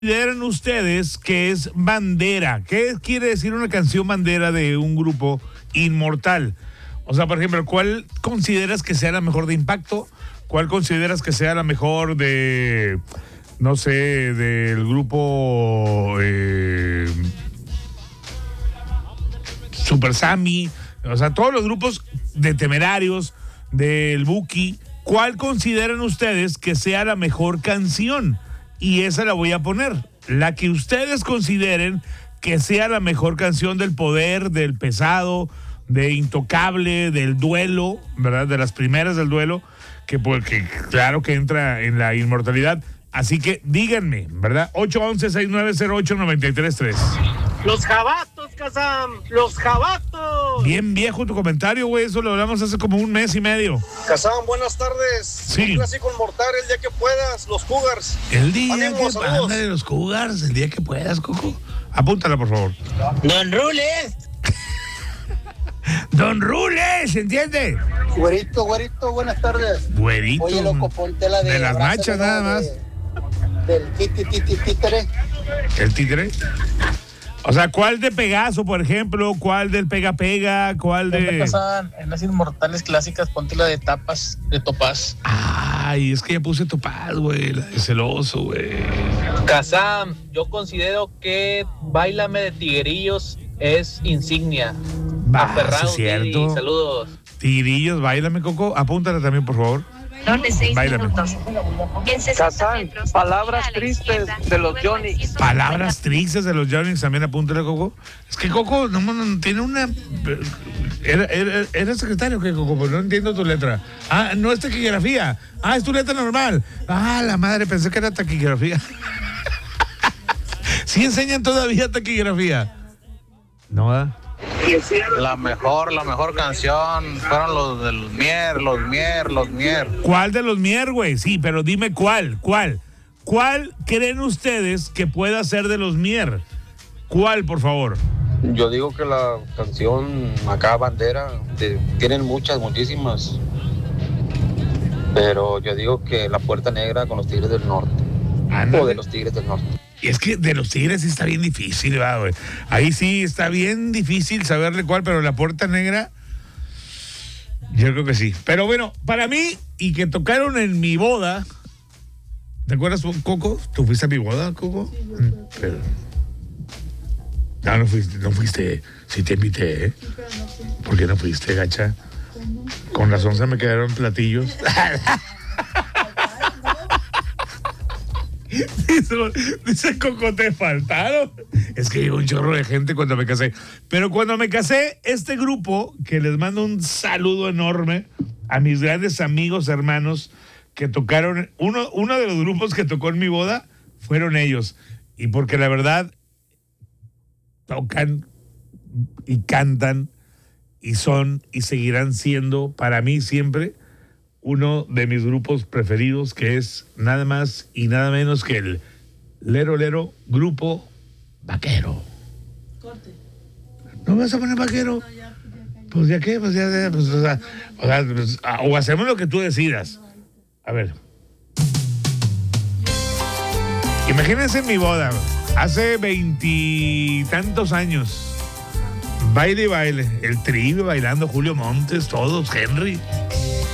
consideran ustedes que es bandera? ¿Qué quiere decir una canción bandera de un grupo inmortal? O sea, por ejemplo, ¿cuál consideras que sea la mejor de Impacto? ¿Cuál consideras que sea la mejor de, no sé, del grupo Super Sammy? O sea, todos los grupos de Temerarios, del Buki. ¿Cuál consideran ustedes que sea la mejor canción? Y esa la voy a poner. La que ustedes consideren que sea la mejor canción del Poder, del Pesado, de Intocable, del Duelo, ¿verdad? De las primeras del Duelo, que claro que entra en la inmortalidad. Así que díganme, ¿verdad? 811-6908-933. Los jabatos, Kazam, los jabatos. Bien viejo tu comentario, güey. Eso lo hablamos hace como un mes y medio. Kazam, buenas tardes. Sí. Un clásico inmortal, el día que puedas, los Cougars. El día Ánimo, que saludos. anda de los Cougars, el día que puedas, Coco. Apúntala, por favor. Don Rules. Don Rules, ¿entiende? Güerito, buenas tardes. Güerito. Oye, loco, ponte la de las abrazo, nachas ¿no? nada más. Del títere. ¿El títere? O sea, ¿cuál de Pegaso, por ejemplo? ¿Cuál del Pega Pega? ¿Cuál de...? Pasaban en las inmortales clásicas, ponte la de Tapas, de Topaz. Ay, es que ya puse Topaz, güey, la de Celoso, güey. Kazam, yo considero que Báilame de Tiguerillos es insignia. Aferrado, sí, cierto. Didi, saludos. Tigrillos, báilame, Coco. Apúntala también, por favor. De 6 Báilame. minutos. En 60 Kazam, metros, palabras gira a la tristes izquierda, de los luego Johnny. 150. Palabras tristes de los Johnny's, también apúntale, Coco. Es que Coco no tiene una... ¿Era secretario o qué, Coco? Pues no entiendo tu letra. Ah, no es taquigrafía. Ah, es tu letra normal. Ah, la madre, pensé que era taquigrafía. ¿Sí enseñan todavía taquigrafía? No, ¿verdad? La mejor canción fueron los de los Mier. ¿Cuál de los Mier, güey? Sí, pero dime cuál. ¿Cuál creen ustedes que pueda ser de los Mier? ¿Cuál, por favor? Yo digo que la canción acá bandera, tienen muchísimas, pero yo digo que La Puerta Negra con los Tigres del Norte. Ándale. O de los Tigres del Norte. Y es que de los Tigres sí está bien difícil, ¿verdad, güey? Ahí sí está bien difícil saberle cuál, pero La Puerta Negra, yo creo que sí. Pero bueno, para mí, y que tocaron en mi boda, ¿te acuerdas, Coco? ¿Tú fuiste a mi boda, Coco? Pero... No fuiste. Sí te invité, ¿eh? ¿Por qué no fuiste, gacha? Con razón se me quedaron platillos. Dice Coco, te faltaron. Es que llegó un chorro de gente cuando me casé. Pero cuando me casé, este grupo, que les mando un saludo enorme a mis grandes amigos, hermanos, que tocaron, uno de los grupos que tocó en mi boda, fueron ellos. Y porque la verdad, tocan y cantan y son y seguirán siendo para mí siempre uno de mis grupos preferidos, que es nada más y nada menos que el Lero Lero Grupo Vaquero. Corte. ¿No me vas a poner vaquero? No, ya. Pues ya qué, pues ya, pues, o hacemos lo que tú decidas. A ver. Imagínense en mi boda, hace 20 y tantos años. Baile y baile. El Tri bailando, Julio Montes, todos, Henry.